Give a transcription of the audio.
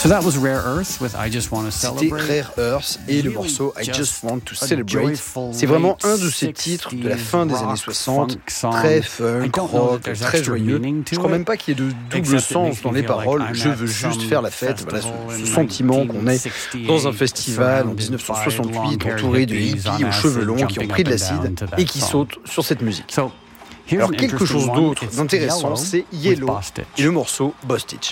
C'était Rare Earth et le morceau I Just Want to Celebrate. C'est vraiment un de ces titres de la fin des années 60, très funk, rock, très joyeux. Je crois même pas qu'il y ait de double sens dans les paroles. Je veux juste faire la fête. Voilà ce sentiment qu'on est dans un festival en 1968, entouré de hippies aux cheveux longs qui ont pris de l'acide et qui sautent sur cette musique. Alors quelque chose d'autre d'intéressant, c'est Yellow et le morceau Boss Stitch.